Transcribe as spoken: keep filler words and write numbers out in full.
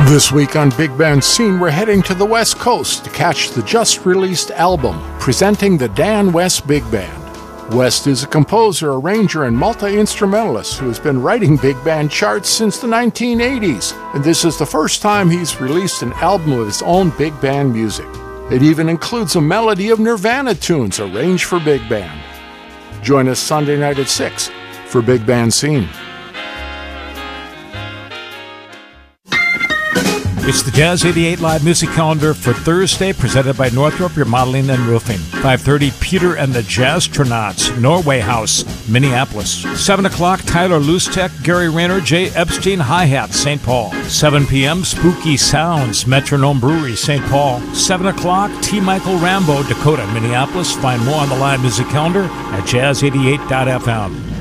This week on Big Band Scene, we're heading to the West Coast to catch the just-released album presenting the Dan West Big Band. West is a composer, arranger, and multi-instrumentalist who has been writing big band charts since the nineteen eighties, and this is the first time he's released an album of his own big band music. It even includes a melody of Nirvana tunes arranged for big band. Join us Sunday night at six for Big Band Scene. It's the Jazz eighty-eight Live Music Calendar for Thursday, presented by Northrop Remodeling and Roofing. five thirty, Peter and the Jazztronauts, Norway House, Minneapolis. seven o'clock, Tyler Lustek, Gary Rayner, Jay Epstein, Hi-Hat, Saint Paul. seven p.m., Spooky Sounds, Metronome Brewery, Saint Paul. seven o'clock, T. Michael Rambo, Dakota, Minneapolis. Find more on the Live Music Calendar at jazz eighty-eight dot f m.